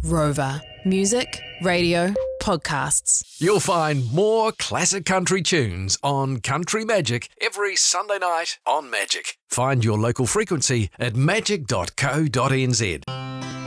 Rover. Music, radio, podcasts. You'll find more classic country tunes on Country Magic every Sunday night on Magic. Find your local frequency at magic.co.nz.